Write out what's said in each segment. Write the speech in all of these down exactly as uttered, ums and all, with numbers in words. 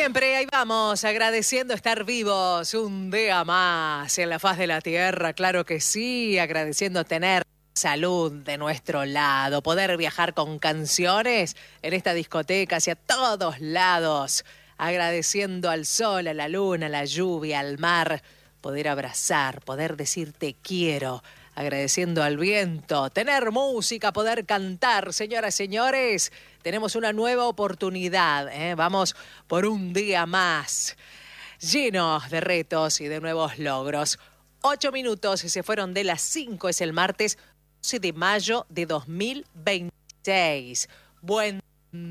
siempre, ahí vamos, agradeciendo estar vivos un día más en la faz de la tierra, claro que sí, agradeciendo tener salud de nuestro lado, poder viajar con canciones en esta discoteca hacia todos lados, agradeciendo al sol, a la luna, a la lluvia, al mar, poder abrazar, poder decir te quiero, agradeciendo al viento, tener música, poder cantar, señoras y señores. Tenemos una nueva oportunidad, ¿eh? Vamos por un día más, llenos de retos y de nuevos logros. Ocho minutos se fueron de las cinco, es el martes once de mayo de dos mil veintiséis. Buen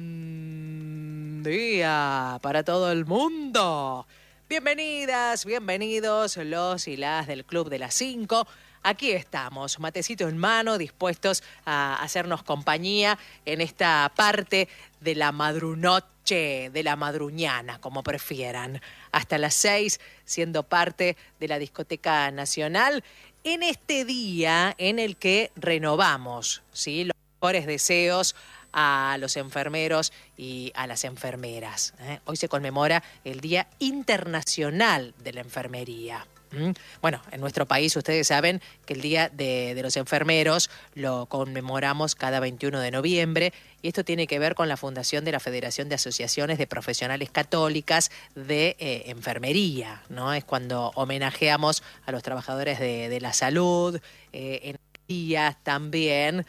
día para todo el mundo. Bienvenidas, bienvenidos los y las del Club de las Cinco. Aquí estamos, matecito en mano, dispuestos a hacernos compañía en esta parte de la madrunoche, de la madruñana, como prefieran. Hasta las seis, siendo parte de la Discoteca Nacional, en este día en el que renovamos, ¿sí?, los mejores deseos a los enfermeros y a las enfermeras. ¿eh? Hoy se conmemora el Día Internacional de la Enfermería. Bueno, en nuestro país ustedes saben que el Día de, de los Enfermeros lo conmemoramos cada veintiuno de noviembre y esto tiene que ver con la fundación de la Federación de Asociaciones de Profesionales Católicas de eh, Enfermería, ¿no? Es cuando homenajeamos a los trabajadores de, de la salud, eh, en días también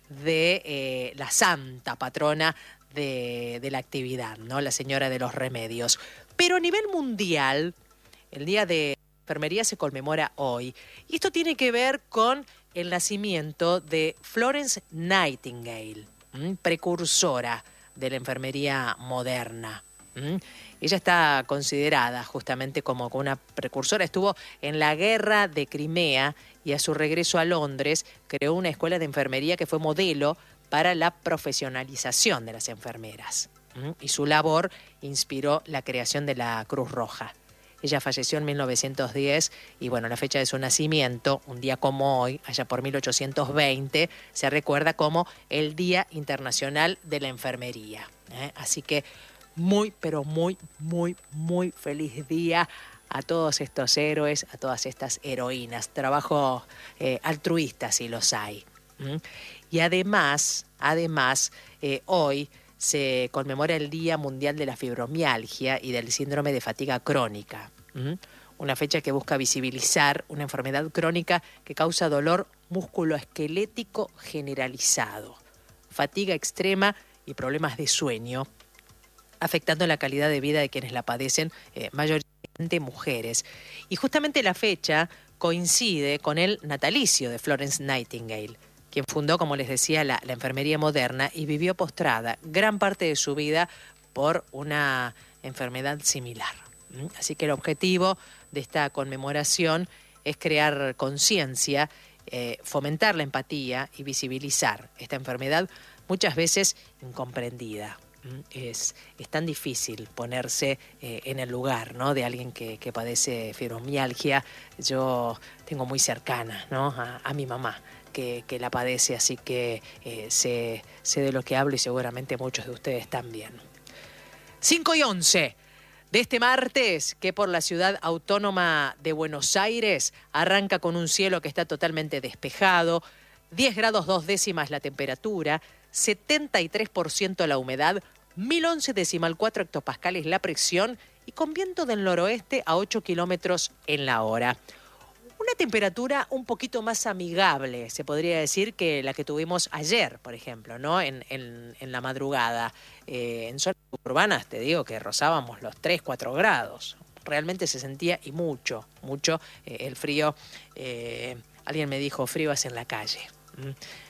de eh, la santa patrona de, de la actividad, ¿no? La Señora de los Remedios. Pero a nivel mundial, el Día de Enfermería se conmemora hoy. Y esto tiene que ver con el nacimiento de Florence Nightingale, ¿m? precursora de la enfermería moderna. ¿m? Ella está considerada justamente como una precursora. Estuvo en la guerra de Crimea y a su regreso a Londres creó una escuela de enfermería que fue modelo para la profesionalización de las enfermeras. ¿m? Y su labor inspiró la creación de la Cruz Roja. Ella falleció en mil novecientos diez y bueno, la fecha de su nacimiento, un día como hoy, allá por mil ochocientos veinte, se recuerda como el Día Internacional de la Enfermería. ¿eh? Así que muy, pero muy, muy, muy feliz día a todos estos héroes, a todas estas heroínas. Trabajo eh, altruista si los hay. ¿Mm? Y además, además, eh, hoy se conmemora el Día Mundial de la Fibromialgia y del Síndrome de Fatiga Crónica. ¿Mm? Una fecha que busca visibilizar una enfermedad crónica que causa dolor musculoesquelético generalizado, fatiga extrema y problemas de sueño, afectando la calidad de vida de quienes la padecen, eh, mayoritariamente mujeres. Y justamente la fecha coincide con el natalicio de Florence Nightingale, quien fundó, como les decía, la, la enfermería moderna y vivió postrada gran parte de su vida por una enfermedad similar. Así que el objetivo de esta conmemoración es crear conciencia, eh, fomentar la empatía y visibilizar esta enfermedad muchas veces incomprendida. Es, es tan difícil ponerse eh, en el lugar, ¿no?, de alguien que, que padece fibromialgia. Yo tengo muy cercana, ¿no?, a, a mi mamá. Que, que la padece, así que eh, sé, sé de lo que hablo y seguramente muchos de ustedes también. cinco y once de este martes, que por la ciudad autónoma de Buenos Aires arranca con un cielo que está totalmente despejado, diez grados dos décimas la temperatura, setenta y tres por ciento la humedad, mil once decimal cuatro hectopascales la presión y con viento del noroeste a ocho kilómetros en la hora. Una temperatura un poquito más amigable, se podría decir, que la que tuvimos ayer, por ejemplo, ¿no? En, en, en la madrugada. Eh, en zonas urbanas, te digo que rozábamos los tres, cuatro grados. Realmente se sentía, y mucho, mucho, eh, el frío. Eh, alguien me dijo, frío es en la calle. ¿Mm?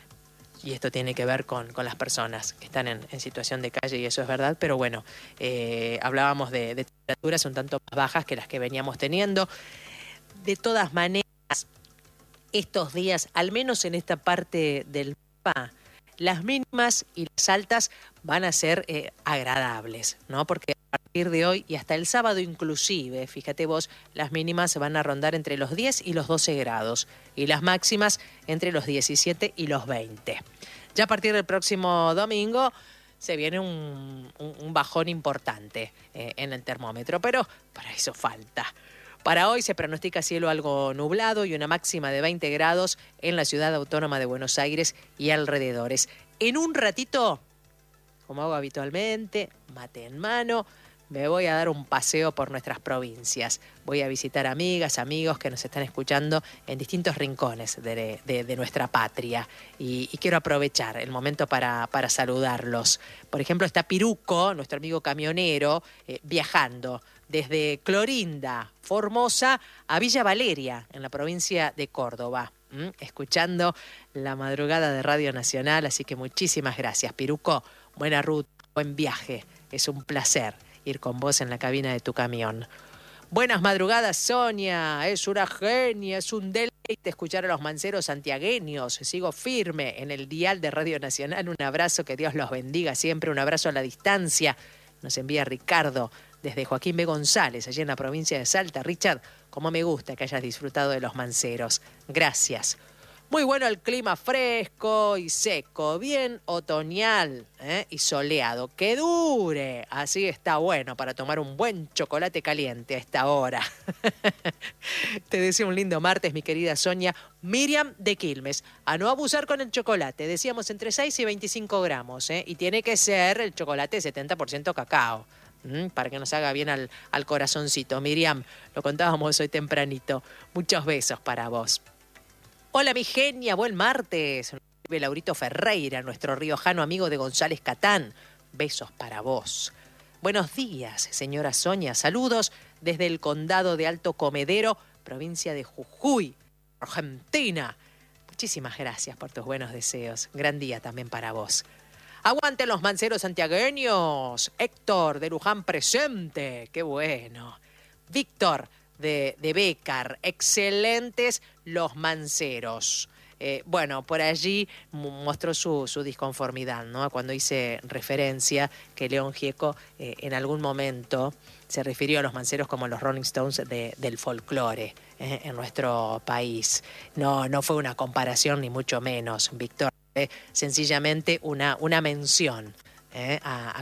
Y esto tiene que ver con, con las personas que están en, en situación de calle, y eso es verdad. Pero bueno, eh, hablábmomos de, de temperaturas un tanto más bajas que las que veníamos teniendo. De todas maneras, estos días, al menos en esta parte del mapa, las mínimas y las altas van a ser eh, agradables, ¿no? Porque a partir de hoy y hasta el sábado inclusive, fíjate vos, las mínimas van a rondar entre los diez y los doce grados y las máximas entre los diecisiete y los veinte. Ya a partir del próximo domingo se viene un, un, un bajón importante eh, en el termómetro, pero para eso falta. Para hoy se pronostica cielo algo nublado y una máxima de veinte grados en la ciudad autónoma de Buenos Aires y alrededores. En un ratito, como hago habitualmente, mate en mano, me voy a dar un paseo por nuestras provincias. Voy a visitar amigas, amigos que nos están escuchando en distintos rincones de, de, de nuestra patria. Y, y quiero aprovechar el momento para, para saludarlos. Por ejemplo, está Piruco, nuestro amigo camionero, eh, viajando desde Clorinda, Formosa, a Villa Valeria, en la provincia de Córdoba, ¿Mm? escuchando la madrugada de Radio Nacional. Así que muchísimas gracias, Piruco. Buena ruta, buen viaje. Es un placer ir con vos en la cabina de tu camión. Buenas madrugadas, Sonia. Es una genia, es un deleite escuchar a los manceros santiagueños. Sigo firme en el dial de Radio Nacional. Un abrazo, que Dios los bendiga siempre. Un abrazo a la distancia. Nos envía Ricardo desde Joaquín B. González, allí en la provincia de Salta. Richard, como me gusta que hayas disfrutado de los manceros. Gracias. Muy bueno el clima, fresco y seco, bien otoñal ¿eh? y soleado. ¡Que dure! Así está bueno para tomar un buen chocolate caliente a esta hora. Te deseo un lindo martes, mi querida Sonia. Miriam de Quilmes. A no abusar con el chocolate. Decíamos entre seis y veinticinco gramos. ¿eh? Y tiene que ser el chocolate setenta por ciento cacao. ¿Mm? Para que nos haga bien al, al corazoncito. Miriam, lo contábamos hoy tempranito. Muchos besos para vos. Hola, mi genia, buen martes. Laurito Ferreira, nuestro riojano amigo de González Catán. Besos para vos. Buenos días, señora Sonia. Saludos desde el condado de Alto Comedero, provincia de Jujuy, Argentina. Muchísimas gracias por tus buenos deseos. Gran día también para vos. Aguanten los manceros santiagueños. Héctor de Luján presente. Qué bueno. Víctor de, de Bécar. Excelentes los manceros. Eh, bueno, por allí mostró su, su disconformidad, ¿no? Cuando hice referencia que León Gieco eh, en algún momento se refirió a los manceros como los Rolling Stones de, del folclore eh, en nuestro país. No, no fue una comparación ni mucho menos, Víctor. Eh, sencillamente una, una mención eh, a,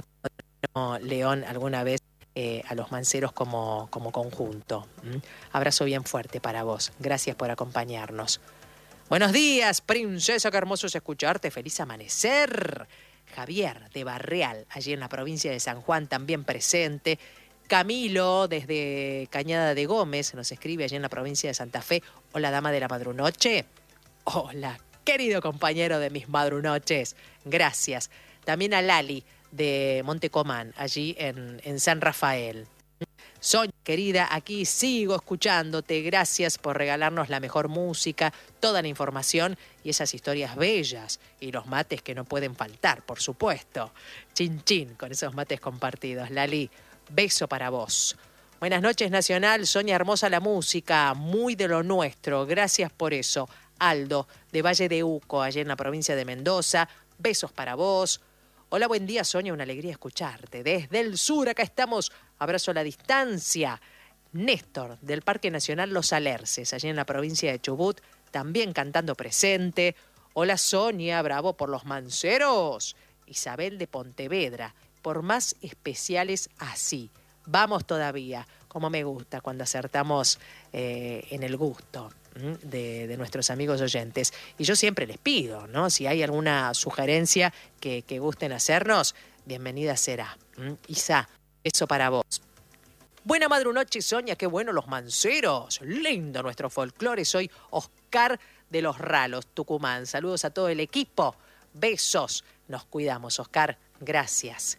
a León alguna vez eh, a los manceros como, como conjunto. ¿Mm? Abrazo bien fuerte para vos. Gracias por acompañarnos. Buenos días, princesa, qué hermoso es escucharte. Feliz amanecer. Javier de Barreal, allí en la provincia de San Juan, también presente. Camilo, desde Cañada de Gómez, nos escribe allí en la provincia de Santa Fe. Hola, dama de la madrunoche. Hola, querido compañero de mis madrunoches. Gracias. También a Lali de Montecomán, allí en, en San Rafael. Sonia, querida, aquí sigo escuchándote. Gracias por regalarnos la mejor música, toda la información y esas historias bellas. Y los mates que no pueden faltar, por supuesto. Chin, chin, con esos mates compartidos. Lali, beso para vos. Buenas noches, Nacional. Sonia, hermosa la música, muy de lo nuestro. Gracias por eso. Aldo, de Valle de Uco, allá en la provincia de Mendoza. Besos para vos. Hola, buen día, Sonia, una alegría escucharte. Desde el sur, acá estamos, abrazo a la distancia. Néstor, del Parque Nacional Los Alerces, allí en la provincia de Chubut, también cantando presente. Hola, Sonia, bravo por los manceros. Isabel de Pontevedra, por más especiales así. Vamos todavía, como me gusta cuando acertamos eh, en el gusto. De, de nuestros amigos oyentes. Y yo siempre les pido, ¿no? Si hay alguna sugerencia que, que gusten hacernos, bienvenida será. ¿Mm? Isa, eso para vos. Buena madrunoche, Sonia, qué bueno los manceros. Lindo nuestro folclore. Soy Oscar de los Ralos, Tucumán. Saludos a todo el equipo. Besos. Nos cuidamos, Oscar. Gracias.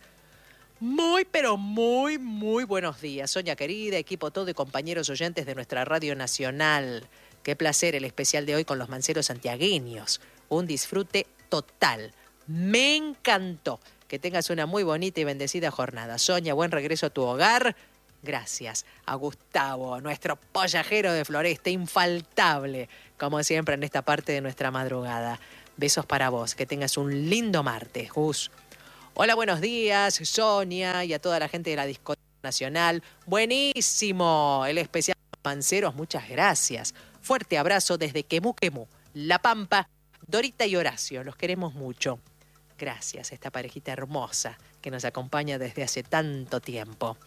Muy, pero muy, muy buenos días, Sonia querida, equipo todo y compañeros oyentes de nuestra Radio Nacional. Qué placer el especial de hoy con los manceros santiagueños. Un disfrute total. Me encantó. Que tengas una muy bonita y bendecida jornada. Sonia, buen regreso a tu hogar. Gracias a Gustavo, nuestro pollajero de Floresta, infaltable, como siempre en esta parte de nuestra madrugada. Besos para vos. Que tengas un lindo martes, Gus. Hola, buenos días, Sonia, y a toda la gente de la Discoteca Nacional. Buenísimo el especial de los manceros. Muchas gracias. Fuerte abrazo desde Quemú Quemú, La Pampa. Dorita y Horacio, los queremos mucho. Gracias a esta parejita hermosa que nos acompaña desde hace tanto tiempo.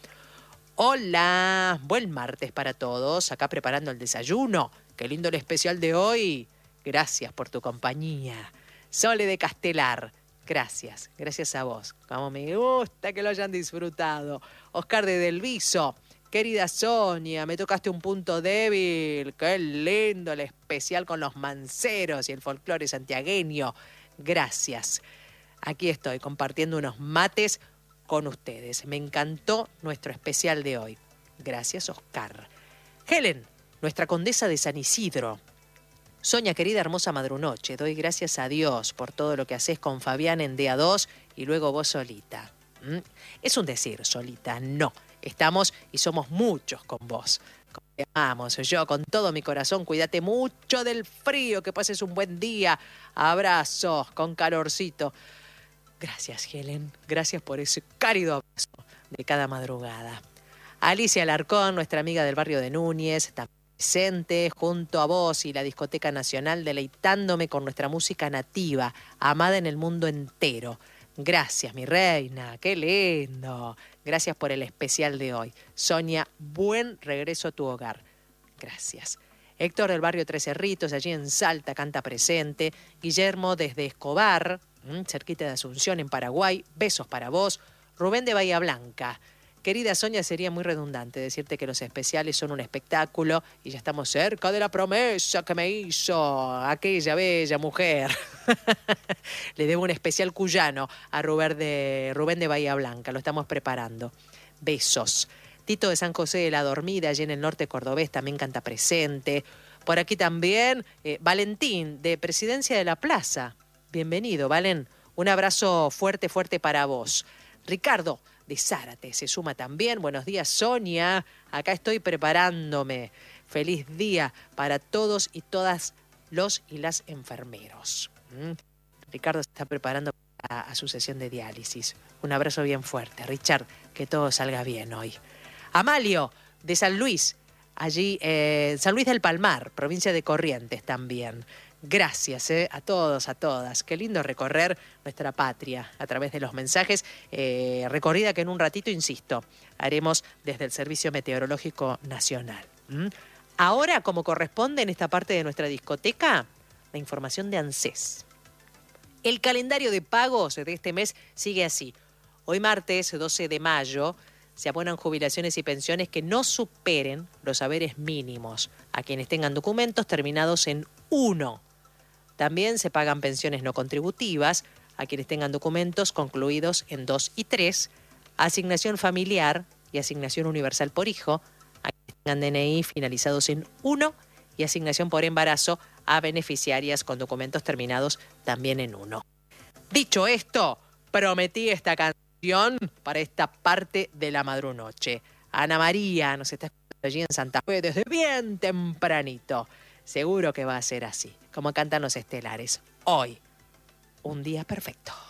Hola, buen martes para todos, acá preparando el desayuno. Qué lindo el especial de hoy. Gracias por tu compañía. Sole de Castelar, gracias, gracias a vos. Como me gusta que lo hayan disfrutado. Oscar de Delviso, querida Sonia, me tocaste un punto débil. Qué lindo el especial con los manceros y el folclore santiagueño. Gracias. Aquí estoy compartiendo unos mates con ustedes. Me encantó nuestro especial de hoy. Gracias, Oscar. Helen, nuestra condesa de San Isidro. Sonia, querida, hermosa madrunoche, doy gracias a Dios por todo lo que haces con Fabián en D A dos y luego vos solita. ¿Mm? Es un decir, solita, no. Estamos y somos muchos con vos. Te amamos, yo con todo mi corazón. Cuídate mucho del frío, que pases un buen día. Abrazos con calorcito. Gracias, Helen. Gracias por ese cálido abrazo de cada madrugada. Alicia Alarcón, nuestra amiga del barrio de Núñez, también presente junto a vos y la Discoteca Nacional, deleitándome con nuestra música nativa, amada en el mundo entero. Gracias, mi reina, qué lindo. Gracias por el especial de hoy. Sonia, buen regreso a tu hogar. Gracias. Héctor del barrio Tres Cerritos, allí en Salta, canta presente. Guillermo desde Escobar, cerquita de Asunción, en Paraguay, besos para vos. Rubén de Bahía Blanca. Querida Sonia, sería muy redundante decirte que los especiales son un espectáculo y ya estamos cerca de la promesa que me hizo aquella bella mujer. Le debo un especial cuyano a Rubén de, Rubén de Bahía Blanca, lo estamos preparando. Besos. Tito de San José de la Dormida, allí en el norte cordobés, también canta presente. Por aquí también eh, Valentín, de Presidencia de la Plaza. Bienvenido, Valen. Un abrazo fuerte, fuerte para vos. Ricardo de Zárate se suma también. Buenos días, Sonia. Acá estoy preparándome. Feliz día para todos y todas los y las enfermeros. ¿Mm? Ricardo se está preparando a, a su sesión de diálisis. Un abrazo bien fuerte. Richard, que todo salga bien hoy. Amalio, de San Luis, allí, eh, San Luis del Palmar, provincia de Corrientes también. Gracias eh, a todos, a todas. Qué lindo recorrer nuestra patria a través de los mensajes. Eh, recorrida que en un ratito, insisto, haremos desde el Servicio Meteorológico Nacional. ¿Mm? Ahora, como corresponde en esta parte de nuestra discoteca, la información de ANSES. El calendario de pagos de este mes sigue así. Hoy martes, doce de mayo, se abonan jubilaciones y pensiones que no superen los haberes mínimos a quienes tengan documentos terminados en uno. También se pagan pensiones no contributivas a quienes tengan documentos concluidos en dos y tres, asignación familiar y asignación universal por hijo a quienes tengan D N I finalizados en uno y asignación por embarazo a beneficiarias con documentos terminados también en uno. Dicho esto, prometí esta canción para esta parte de la madrunoche. Ana María nos está escuchando allí en Santa Fe desde bien tempranito. Seguro que va a ser así, como cantan los estelares. Hoy, un día perfecto.